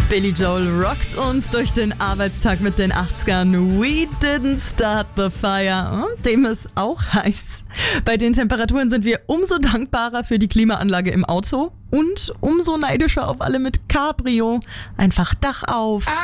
Billy Joel rockt uns durch den Arbeitstag mit den 80ern. We didn't start the fire. Dem ist auch heiß. Bei den Temperaturen sind wir umso dankbarer für die Klimaanlage im Auto und umso neidischer auf alle mit Cabrio. Einfach Dach auf.